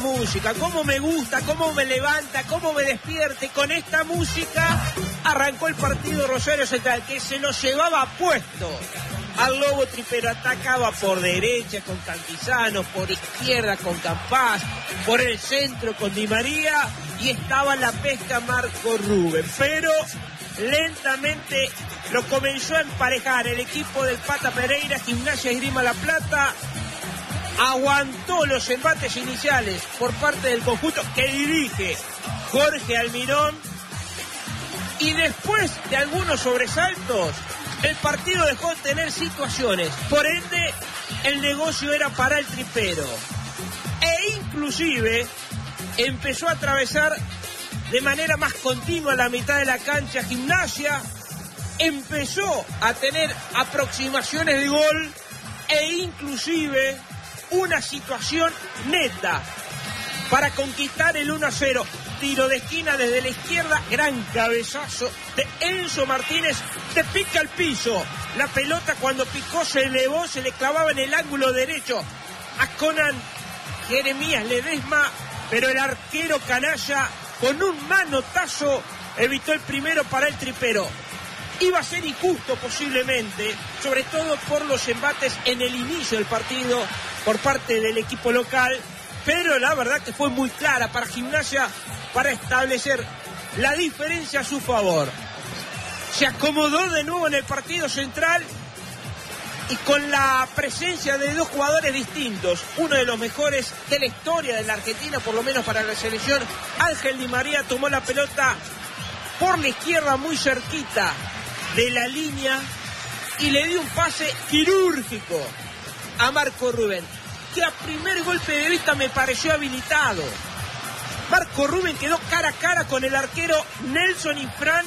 música, cómo me gusta, cómo me levanta, cómo me despierte. Con esta música arrancó el partido Rosario Central, que se lo llevaba puesto al Lobo Tripero. Atacaba por derecha con Cantizano, por izquierda con Campás, por el centro con Di María, y estaba la pesca Marco Rubén. Pero lentamente lo comenzó a emparejar el equipo del Pata Pereira. Gimnasia Esgrima La Plata aguantó los embates iniciales por parte del conjunto que dirige Jorge Almirón, y después de algunos sobresaltos el partido dejó de tener situaciones. Por ende, el negocio era para el Tripero, e inclusive empezó a atravesar de manera más continua la mitad de la cancha. Gimnasia empezó a tener aproximaciones de gol e inclusive una situación neta para conquistar el 1-0. Tiro de esquina desde la izquierda, gran cabezazo de Enzo Martínez, te pica al piso. La pelota cuando picó se elevó, se le clavaba en el ángulo derecho a Conan Jeremías Ledesma, pero el arquero canalla con un manotazo evitó el primero para el Tripero. Iba a ser injusto posiblemente, sobre todo por los embates en el inicio del partido por parte del equipo local, pero la verdad que fue muy clara para Gimnasia para establecer la diferencia a su favor. Se acomodó de nuevo en el partido central y con la presencia de dos jugadores distintos, uno de los mejores de la historia de la Argentina, por lo menos para la selección. Ángel Di María tomó la pelota por la izquierda muy cerquita de la línea y le dio un pase quirúrgico a Marco Rubén, que a primer golpe de vista me pareció habilitado. Marco Rubén quedó cara a cara con el arquero Nelson Infran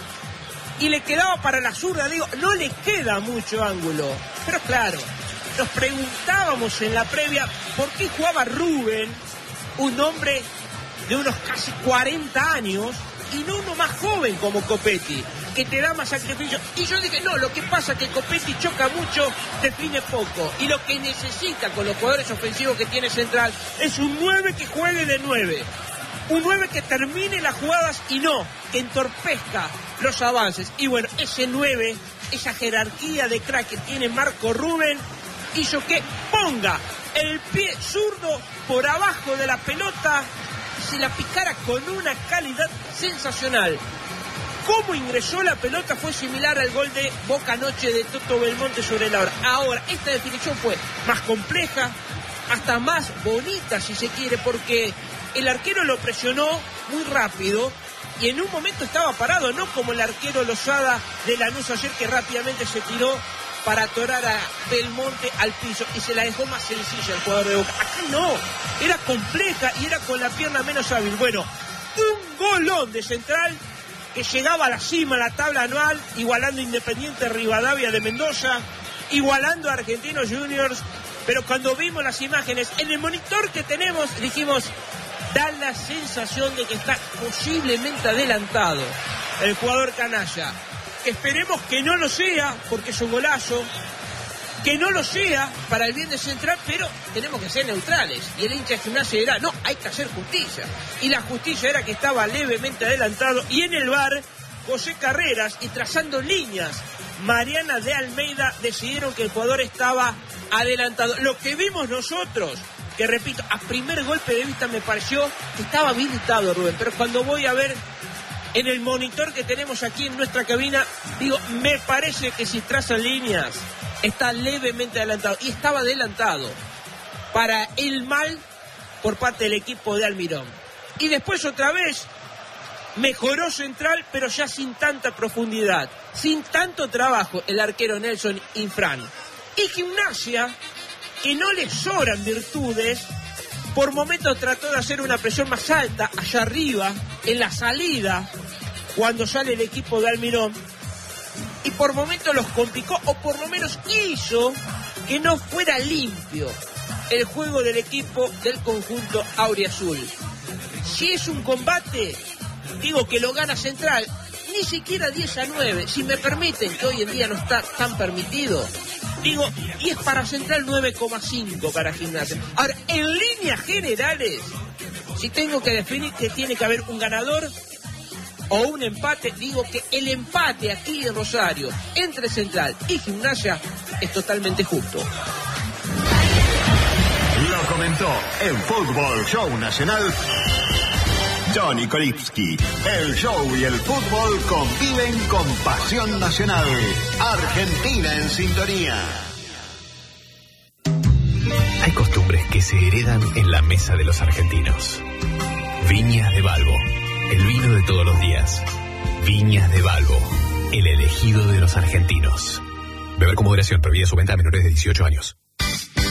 y le quedaba para la zurda. Digo, no le queda mucho ángulo, pero claro, nos preguntábamos en la previa por qué jugaba Rubén, un hombre de unos casi 40 años, y no uno más joven como Copetti, que te da más sacrificio. Y yo dije, no, lo que pasa es que Copetti choca mucho, define poco, y lo que necesita con los jugadores ofensivos que tiene Central es un 9 que juegue de 9, un 9 que termine las jugadas y no que entorpezca los avances. Y bueno, ese 9, esa jerarquía de crack que tiene Marco Rubén, hizo que ponga el pie zurdo por abajo de la pelota, se la picara con una calidad sensacional. Cómo ingresó la pelota fue similar al gol de Boca anoche de Toto Belmonte sobre la hora. Ahora, esta definición fue más compleja, hasta más bonita si se quiere, porque el arquero lo presionó muy rápido y en un momento estaba parado, no como el arquero Lozada de Lanús ayer, que rápidamente se tiró para atorar a Belmonte al piso y se la dejó más sencilla el jugador de Boca. Acá no, era compleja y era con la pierna menos hábil. Bueno, un golón de Central que llegaba a la cima, a la tabla anual, igualando Independiente Rivadavia de Mendoza, igualando a Argentinos Juniors. Pero cuando vimos las imágenes en el monitor que tenemos, dijimos, da la sensación de que está posiblemente adelantado el jugador canalla. Esperemos que no lo sea, porque es un golazo, que no lo sea para el bien de Central, pero tenemos que ser neutrales. Y el hincha de Gimnasia dirá, no, hay que hacer justicia. Y la justicia era que estaba levemente adelantado, y en el VAR, José Carreras, y trazando líneas, Mariana de Almeida, decidieron que el jugador estaba adelantado. Lo que vimos nosotros, que repito, a primer golpe de vista me pareció que estaba habilitado Rubén, pero cuando voy a ver en el monitor que tenemos aquí en nuestra cabina, digo, me parece que si trazan líneas está levemente adelantado, y estaba adelantado para el mal por parte del equipo de Almirón. Y después otra vez mejoró Central, pero ya sin tanta profundidad, sin tanto trabajo el arquero Nelson Infran. Y Gimnasia, que no le sobran virtudes, por momentos trató de hacer una presión más alta allá arriba, en la salida, cuando sale el equipo de Almirón, y por momentos los complicó, o por lo menos hizo que no fuera limpio el juego del equipo del conjunto auriazul. Si es un combate, digo que lo gana Central, ni siquiera 10-9, si me permiten, que hoy en día no está tan permitido. Digo, y es para Central 9,5 para Gimnasia. Ahora, en líneas generales, si tengo que definir que tiene que haber un ganador o un empate, digo que el empate aquí en Rosario entre Central y Gimnasia es totalmente justo. Lo comentó en Fútbol Show Nacional Johnny Kolipski. El show y el fútbol conviven con pasión nacional. Argentina en sintonía. Hay costumbres que se heredan en la mesa de los argentinos. Viñas de Balbo, el vino de todos los días. Viñas de Balbo, el elegido de los argentinos. Beber con moderación, prohibida su venta a menores de 18 años.